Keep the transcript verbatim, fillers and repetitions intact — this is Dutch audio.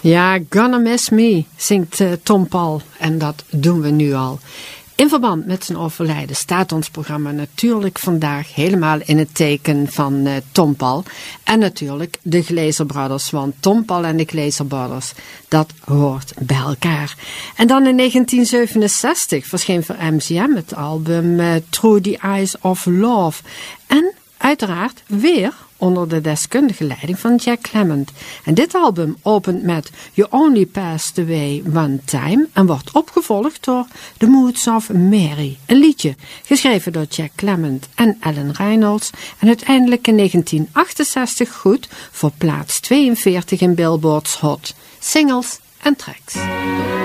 Ja, Gonna Miss Me, zingt uh, Tom Paul. En dat doen we nu al. In verband met zijn overlijden staat ons programma natuurlijk vandaag helemaal in het teken van uh, Tom Paul. En natuurlijk de Glazer Brothers, want Tom Paul en de Glazer Brothers, dat hoort bij elkaar. En dan in negentien zevenenzestig verscheen voor M C M het album uh, Through the Eyes of Love. En uiteraard weer onder de deskundige leiding van Jack Clement. En dit album opent met You Only Passed Away One Time en wordt opgevolgd door The Moods of Mary. Een liedje geschreven door Jack Clement en Alan Reynolds en uiteindelijk in negentien achtenzestig goed voor plaats tweeënveertig in Billboard's Hot Singles en Tracks.